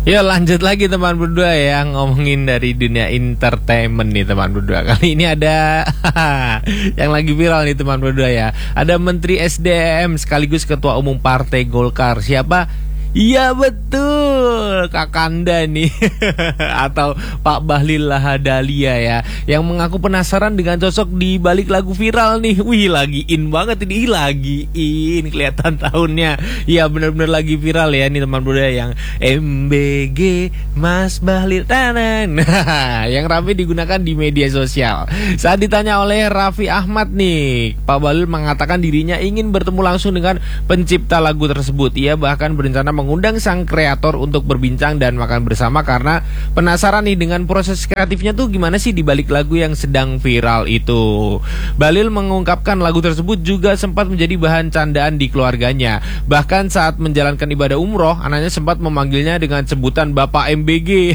Yuk lanjut lagi teman berdua ya, ngomongin dari dunia entertainment nih teman berdua. Kali ini ada yang lagi viral nih teman berdua ya. Ada Menteri SDM sekaligus Ketua Umum Partai Golkar. Siapa? Iya betul, Kakanda nih atau Pak Bahlil Lahadalia ya, yang mengaku penasaran dengan sosok di balik lagu viral nih. Wih, lagi in banget ini, lagi in, kelihatan tahunnya. Iya benar-benar lagi viral ya nih teman berdua, yang MBG Mas Bahlil Tanan. Nah, yang ramai digunakan di media sosial. Saat ditanya oleh Raffi Ahmad nih, Pak Bahlil mengatakan dirinya ingin bertemu langsung dengan pencipta lagu tersebut. Ia bahkan berencana mengundang sang kreator untuk berbincang dan makan bersama karena penasaran nih dengan proses kreatifnya tuh gimana sih di balik lagu yang sedang viral itu. Bahlil mengungkapkan lagu tersebut juga sempat menjadi bahan candaan di keluarganya. Bahkan saat menjalankan ibadah umroh, anaknya sempat memanggilnya dengan sebutan Bapak MBG.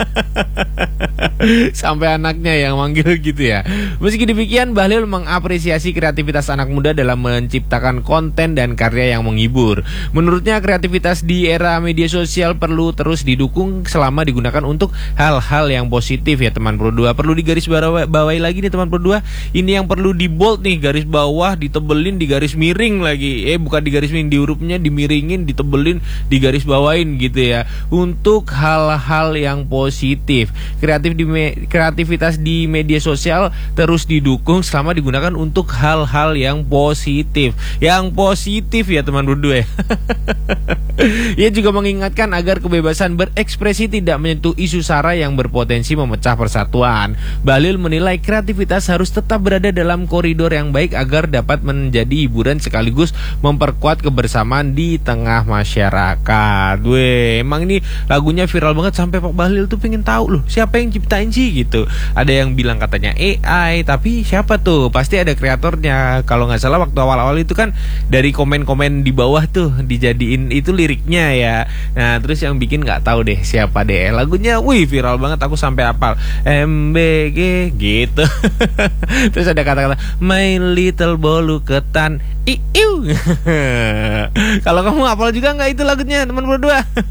Sampai anaknya yang manggil gitu ya. Meski demikian, Bahlil mengapresiasi kreativitas anak muda dalam menciptakan konten dan karya yang menghibur. Menurutnya kreativitas di era media sosial perlu terus didukung selama digunakan untuk hal-hal yang positif ya teman berdua. Perlu digaris bawahi lagi nih teman berdua. Ini yang perlu di bold nih, garis bawah, ditebelin, di garis miring lagi. Bukan di garis miring, di hurufnya dimiringin, ditebelin, di garis bawahin gitu ya. Untuk hal-hal yang positif. Kreativitas di media sosial terus didukung selama digunakan untuk hal-hal yang positif. Yang positif ya teman berdua ya. Ia juga mengingatkan agar kebebasan berekspresi tidak menyentuh isu sara yang berpotensi memecah persatuan. Bahlil menilai kreativitas harus tetap berada dalam koridor yang baik agar dapat menjadi hiburan sekaligus memperkuat kebersamaan di tengah masyarakat. Weh, emang ini lagunya viral banget sampai Pak Bahlil tuh pengen tahu loh, siapa yang ciptain sih gitu. Ada yang bilang katanya AI, tapi siapa tuh? Pasti ada kreatornya. Kalau nggak salah waktu awal-awal itu kan dari komen-komen di bawah tuh dijadiin itu liriknya ya. Nah terus yang bikin nggak tahu deh siapa deh. Lagunya wih viral banget, aku sampai hafal MBG gitu. Terus ada kata-kata My Little Bolu Ketan Iu. Kalau kamu hafal juga nggak itu lagunya teman berdua?